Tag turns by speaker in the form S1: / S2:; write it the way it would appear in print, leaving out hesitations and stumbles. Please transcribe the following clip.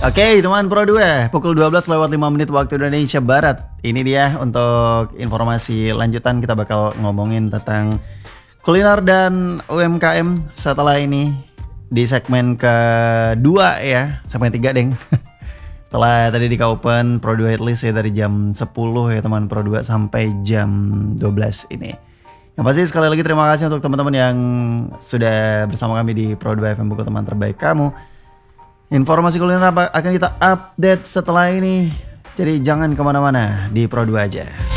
S1: Oke, teman Pro 2, pukul 12 lewat 5 menit waktu Indonesia Barat. Ini dia untuk informasi lanjutan, kita bakal ngomongin tentang kuliner dan UMKM setelah ini di segmen kedua ya, segmen 3 deng. Setelah tadi di Open Pro 2 Headlist ya dari jam 10 ya teman Pro 2 sampai jam 12 ini. Yang pasti sekali lagi terima kasih untuk teman-teman yang sudah bersama kami di Pro 2 FM, buku teman terbaik kamu. Informasi kuliner akan kita update setelah ini, jadi jangan kemana-mana, di Pro 2 aja.